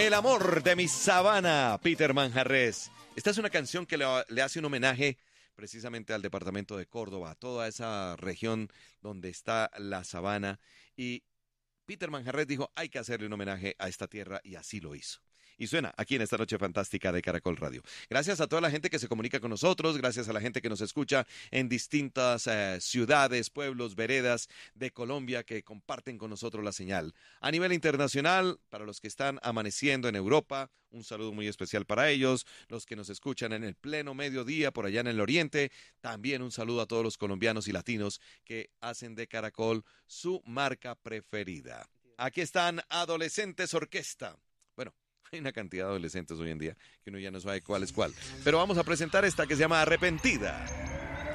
El amor de mi sabana, Peter Manjarrés. Esta es una canción que le hace un homenaje precisamente al departamento de Córdoba, a toda esa región donde está la sabana. Y Peter Manjarrés dijo, hay que hacerle un homenaje a esta tierra y así lo hizo. Y suena aquí en esta noche fantástica de Caracol Radio. Gracias a toda la gente que se comunica con nosotros, gracias a la gente que nos escucha en distintas ciudades, pueblos, veredas de Colombia que comparten con nosotros la señal. A nivel internacional, para los que están amaneciendo en Europa, un saludo muy especial para ellos. Los que nos escuchan en el pleno mediodía por allá en el oriente, también un saludo a todos los colombianos y latinos que hacen de Caracol su marca preferida. Aquí están Adolescentes Orquesta. Bueno, hay una cantidad de adolescentes hoy en día que uno ya no sabe cuál es cuál. Pero vamos a presentar esta que se llama Arrepentida.